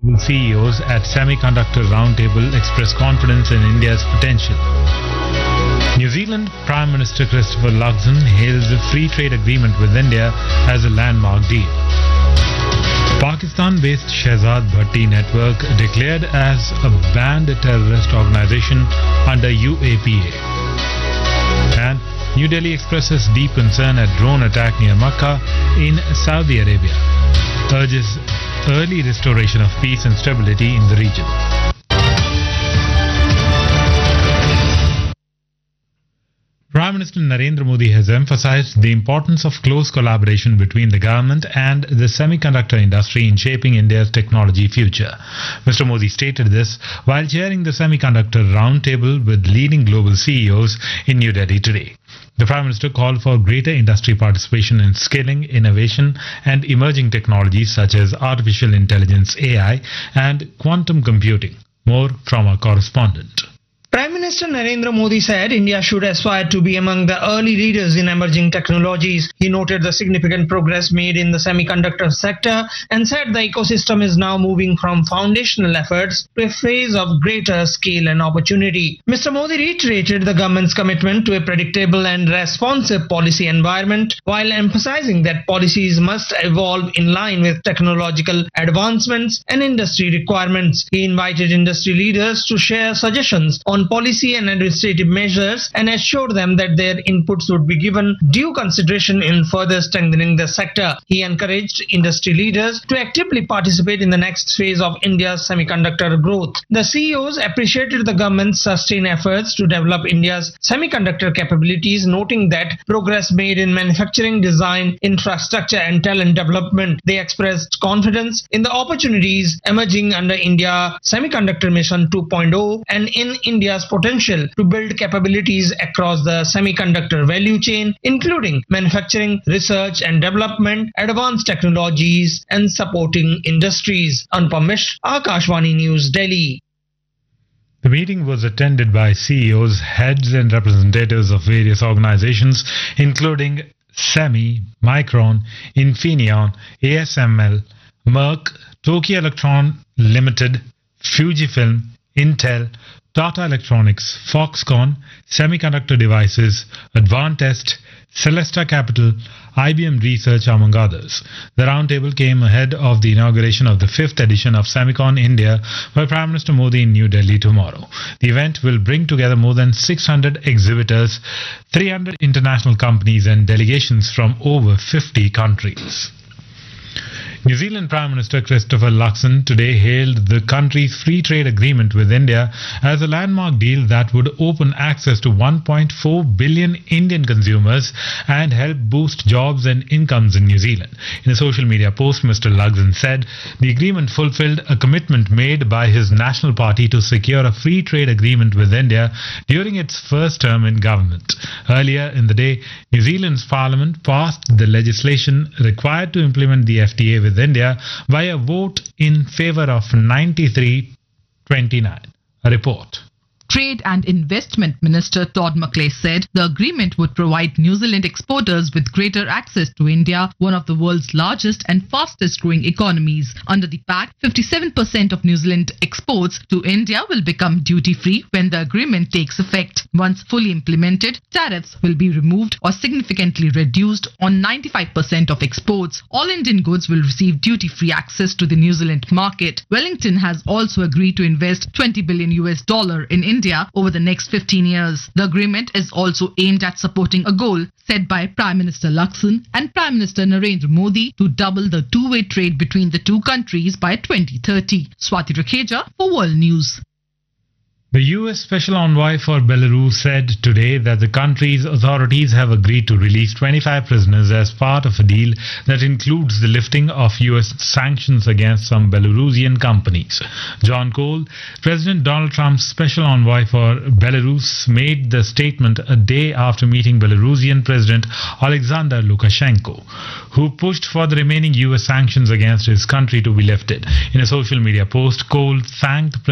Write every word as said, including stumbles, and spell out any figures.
C E Os at Semiconductor Roundtable express confidence in India's potential. New Zealand Prime Minister Christopher Luxon hails the free trade agreement with India as a landmark deal. Pakistan-based Shehzad Bhatti Network declared as a banned terrorist organization under U A P A. And New Delhi expresses deep concern at drone attack near Makkah in Saudi Arabia. Urges early restoration of peace and stability in the region. Prime Minister Narendra Modi has emphasized the importance of close collaboration between the government and the semiconductor industry in shaping India's technology future. Mister Modi stated this while chairing the Semiconductor Roundtable with leading global C E Os in New Delhi today. The Prime Minister called for greater industry participation in skilling, innovation and emerging technologies such as artificial intelligence A I and quantum computing. More from our correspondent. Prime Minister Narendra Modi said India should aspire to be among the early leaders in emerging technologies. He noted the significant progress made in the semiconductor sector and said the ecosystem is now moving from foundational efforts to a phase of greater scale and opportunity. Mister Modi reiterated the government's commitment to a predictable and responsive policy environment while emphasizing that policies must evolve in line with technological advancements and industry requirements. He invited industry leaders to share suggestions on policy and administrative measures and assured them that their inputs would be given due consideration in further strengthening the sector. He encouraged industry leaders to actively participate in the next phase of India's semiconductor growth. The C E Os appreciated the government's sustained efforts to develop India's semiconductor capabilities, noting that progress made in manufacturing, design, infrastructure and talent development. They expressed confidence in the opportunities emerging under India Semiconductor Mission two point oh and in India's potential to build capabilities across the semiconductor value chain, including manufacturing, research and development, advanced technologies and supporting industries. Anupam Mishra, Akashvani News, Delhi. The meeting was attended by C E Os, heads and representatives of various organizations, including SEMI, Micron, Infineon, A S M L, Merck, Tokyo Electron Limited, Fujifilm, Intel, Tata Electronics, Foxconn, Semiconductor Devices, Advantest, Celesta Capital, I B M Research, among others. The roundtable came ahead of the inauguration of the fifth edition of Semicon India by Prime Minister Modi in New Delhi tomorrow. The event will bring together more than six hundred exhibitors, three hundred international companies and delegations from over fifty countries. New Zealand Prime Minister Christopher Luxon today hailed the country's free trade agreement with India as a landmark deal that would open access to one point four billion Indian consumers and help boost jobs and incomes in New Zealand. In a social media post, Mister Luxon said the agreement fulfilled a commitment made by his national party to secure a free trade agreement with India during its first term in government. Earlier in the day, New Zealand's parliament passed the legislation required to implement the F T A with India by a vote in favor of ninety-three twenty-nine. A report. Trade and Investment Minister Todd McClay said the agreement would provide New Zealand exporters with greater access to India, one of the world's largest and fastest growing economies. Under the pact, fifty-seven percent of New Zealand exports to India will become duty-free when the agreement takes effect. Once fully implemented, tariffs will be removed or significantly reduced on ninety-five percent of exports. All Indian goods will receive duty-free access to the New Zealand market. Wellington has also agreed to invest twenty billion U S dollar in India over the next fifteen years. The agreement is also aimed at supporting a goal set by Prime Minister Luxon and Prime Minister Narendra Modi to double the two-way trade between the two countries by twenty thirty. Swati Rakheja for World News. The U S Special Envoy for Belarus said today that the country's authorities have agreed to release twenty-five prisoners as part of a deal that includes the lifting of U S sanctions against some Belarusian companies. John Cole, President Donald Trump's Special Envoy for Belarus, made the statement a day after meeting Belarusian President Alexander Lukashenko, who pushed for the remaining U S sanctions against his country to be lifted. In a social media post, Cole thanked